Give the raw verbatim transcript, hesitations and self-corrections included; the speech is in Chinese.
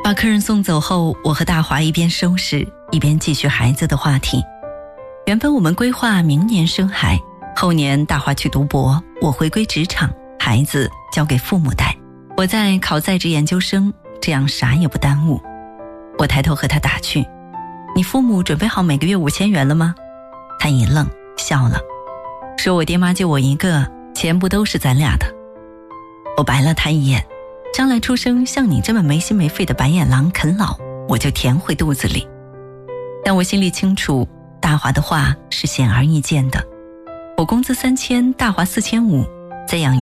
把客人送走后，我和大华一边收拾一边继续孩子的话题。原本我们规划明年生孩，后年大华去读博，我回归职场，孩子交给父母带，我在考在职研究生，这样啥也不耽误。我抬头和他打趣，你父母准备好每个月五千元了吗？他一愣，笑了，说我爹妈就我一个，钱不都是咱俩的。我白了他一眼，将来出生像你这么没心没肺的白眼狼啃老，我就填回肚子里。但我心里清楚，大华的话是显而易见的。我工资三千，大华四千五，再养